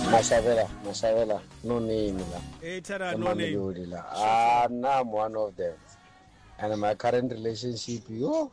Masavela, no name. No name. I'm one of them. And my current relationship,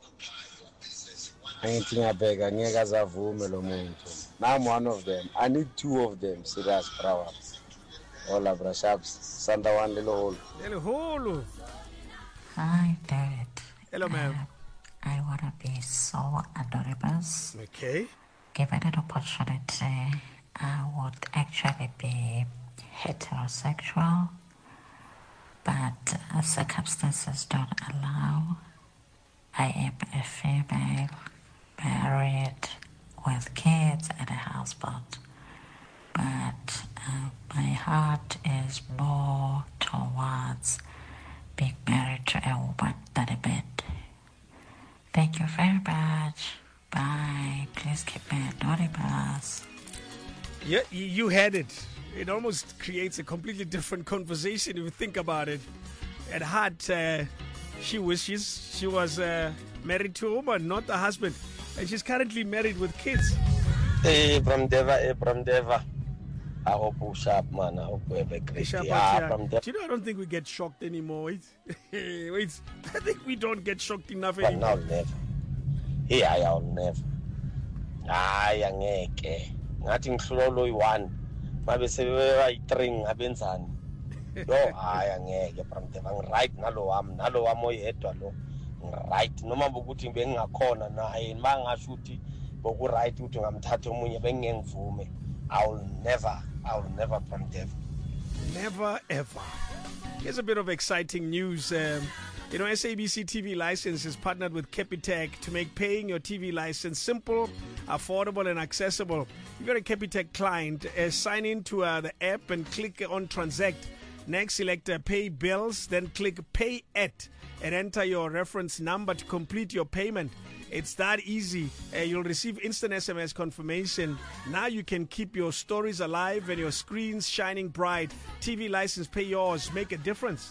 anything I beg, I need as a woman. Now I'm one of them. I need two of them. Serious power. All of the shops. Santa one little hole. Hi, David. Hello, ma'am. I want to be so adorable. Okay. Given an opportunity, I would actually be heterosexual, but circumstances don't allow. I am a female, married, with kids and a husband, but my heart is more towards being married to a woman than a man. Thank you very much. Bye. Please keep me anonymous. Yeah, you had it. It almost creates a completely different conversation if you think about it. At heart, she was married to a woman, not a husband. And she's currently married with kids. Hey, from Deva. I hope you sharp, man. I hope you have a great day. Do you know, I don't think we get shocked anymore. Wait. I think we don't get shocked enough anymore. But now, never. Here, I'll never. Angeke. Ngathi ngihlolo yi1 mabe sebewa i3 ngabenzani yo angeke from the right nalo wami oyedwa lo right noma bokuthi bengingakhona naye mangasho ukuthi boku right ukuthi ngamthatha omunye bengingevume I will never from them. Never ever. Here's a bit of exciting news. SABC TV license is partnered with Capitec to make paying your TV license simple, affordable, and accessible. If you're a Capitec client, sign in to the app and click on Transact. Next, select Pay Bills, then click Pay At and enter your reference number to complete your payment. It's that easy. You'll receive instant SMS confirmation. Now you can keep your stories alive and your screens shining bright. TV license, pay yours. Make a difference.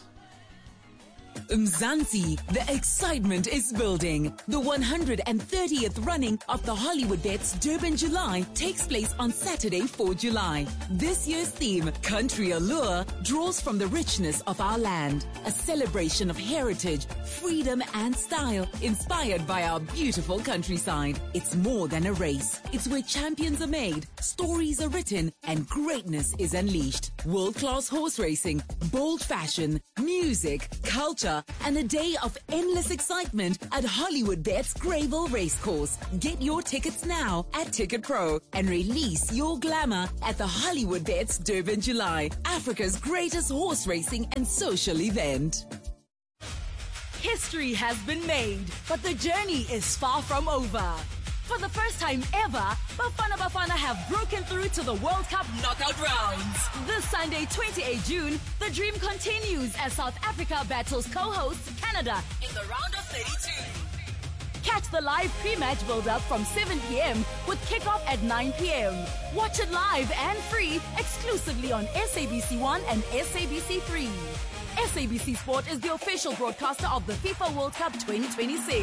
Mzansi, the excitement is building. The 130th running of the Hollywood Bets Durban July takes place on Saturday, 4 July. This year's theme, Country Allure, draws from the richness of our land, a celebration of heritage, freedom and style, inspired by our beautiful countryside. It's more than a race. It's where champions are made, stories are written, and greatness is unleashed. World-class horse racing, bold fashion, music, culture, and a day of endless excitement at Hollywood Bets Greyville Racecourse. Get your tickets now at Ticket Pro and release your glamour at the Hollywood Bets Durban July, Africa's greatest horse racing and social event. History has been made, but the journey is far from over. For the first time ever, Bafana have broken through to the World Cup knockout rounds. This Sunday, 28 June, the dream continues as South Africa battles co-hosts Canada in the round of 32. Catch the live pre-match build-up from 7 p.m. with kickoff at 9 p.m. Watch it live and free exclusively on SABC 1 and SABC 3. SABC Sport is the official broadcaster of the FIFA World Cup 2026.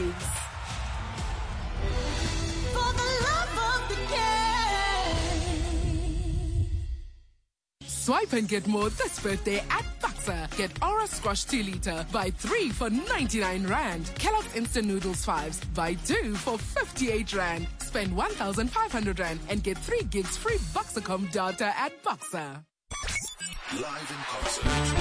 For the love of the game. Swipe and get more this birthday at Boxer. Get Aura Squash 2 liter. Buy 3 for 99 Rand. Kellogg's Instant Noodles 5s. Buy 2 for 58 Rand. Spend 1,500 Rand and get 3 gigs free Boxercom data at Boxer. Live in concert.